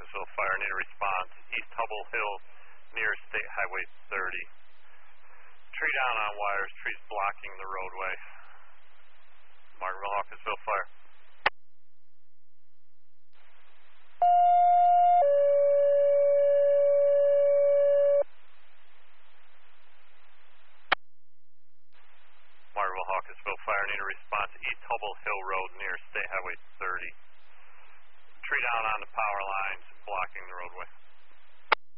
Hawkinsville Fire, need a response. East Hubble Hill near State Highway 30. Tree down on wires, trees blocking the roadway. Margaretville Hawkinsville Fire. Margaretville Hawkinsville Fire, need a response. East Hubble Hill Road near State Highway 30. Tree down on the power lines, blocking the roadway.